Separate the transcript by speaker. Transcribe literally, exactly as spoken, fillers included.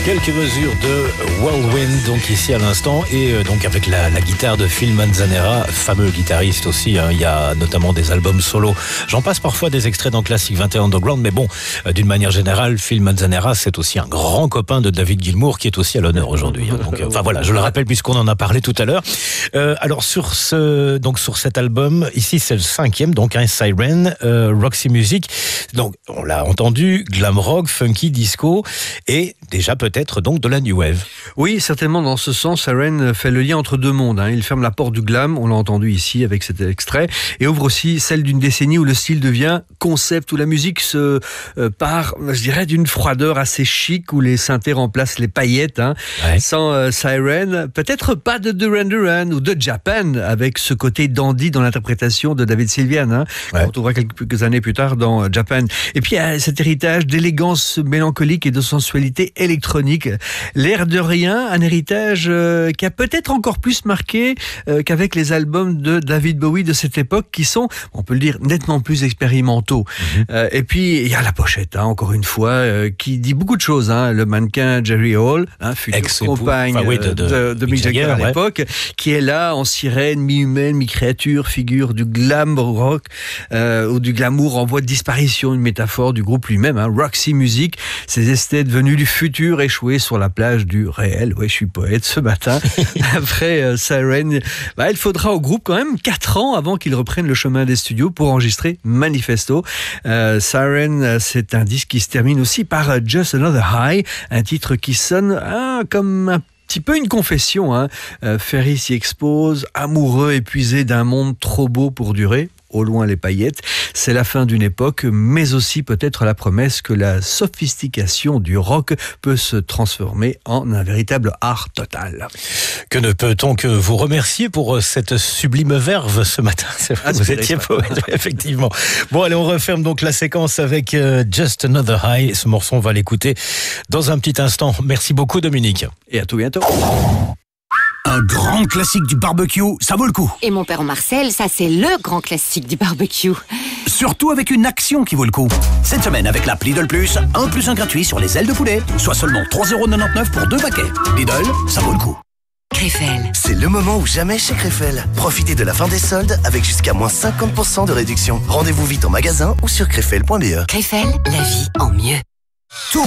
Speaker 1: Quelques mesures de Whirlwind, donc ici à l'instant, et euh, donc avec la, la guitare de Phil Manzanera, fameux guitariste aussi, hein, il y a notamment des albums solo. J'en passe parfois des extraits dans Classic vingt et un Underground, mais bon, euh, d'une manière générale, Phil Manzanera, c'est aussi un grand copain de David Gilmour, qui est aussi à l'honneur aujourd'hui. Hein, donc, euh, enfin voilà, je le rappelle puisqu'on en a parlé tout à l'heure. Euh, alors sur ce, donc sur cet album, ici c'est le cinquième, donc un Siren, euh, Roxy Music. Donc on l'a entendu, glam rock, funky, disco, et déjà peut-être donc de la new wave.
Speaker 2: Oui, certainement dans ce sens, Siren fait le lien entre deux mondes. Hein. Il ferme la porte du glam, on l'a entendu ici avec cet extrait, et ouvre aussi celle d'une décennie où le style devient concept, où la musique se euh, part, je dirais, d'une froideur assez chic, où les synthés remplacent les paillettes. Hein. Ouais. Sans euh, Siren, peut-être pas de Duran Duran ou de Japan, avec ce côté dandy dans l'interprétation de David Sylvian. Hein. Ouais. On retrouvera quelques années plus tard dans Japan. Et puis il y a cet héritage d'élégance mélancolique et de sensualité électronique. L'air de rien, un héritage euh, qui a peut-être encore plus marqué euh, qu'avec les albums de David Bowie de cette époque, qui sont, on peut le dire, nettement plus expérimentaux. Mm-hmm. Euh, et puis il y a la pochette, hein, encore une fois, euh, qui dit beaucoup de choses. Hein. Le mannequin Jerry Hall, hein, futur compagne enfin, oui, de, de, de, de Mick Jagger à ouais. l'époque, qui est là en sirène, mi-humaine, mi-créature, figure du glam rock euh, ou du glamour en voie de disparition, une métaphore du groupe lui-même, hein, Roxy Music, ces esthètes venus du futur échoués sur la plage du réel. Ouais, je suis poète ce matin. Après euh, Siren, bah, il faudra au groupe quand même quatre ans avant qu'ils reprennent le chemin des studios pour enregistrer Manifesto. Euh, Siren, c'est un disque qui se termine aussi par Just Another High, un titre qui sonne ah, comme un petit peu une confession. Hein. Euh, Ferry s'y expose, amoureux, épuisé d'un monde trop beau pour durer. Au loin les paillettes, c'est la fin d'une époque, mais aussi peut-être la promesse que la sophistication du rock peut se transformer en un véritable art total.
Speaker 1: Que ne peut-on que vous remercier pour cette sublime verve ce matin. C'est vrai, ah, vous étiez poète, effectivement. Bon, allez, on referme donc la séquence avec uh, Just Another High. Ce morceau, on va l'écouter dans un petit instant. Merci beaucoup, Dominique.
Speaker 2: Et à tout bientôt.
Speaker 3: Un grand classique du barbecue, ça vaut le coup.
Speaker 4: Et mon père Marcel, ça c'est le grand classique du barbecue.
Speaker 3: Surtout avec une action qui vaut le coup. Cette semaine avec l'app Lidl Plus, un plus un gratuit sur les ailes de poulet, soit seulement trois euros quatre-vingt-dix pour deux paquets. Lidl, ça vaut le coup.
Speaker 5: Crefel. C'est le moment ou jamais chez Crefel. Profitez de la fin des soldes avec jusqu'à moins cinquante pour cent de réduction. Rendez-vous vite en magasin ou sur crefel point b e.
Speaker 4: Crefel, la vie en mieux.
Speaker 3: Tout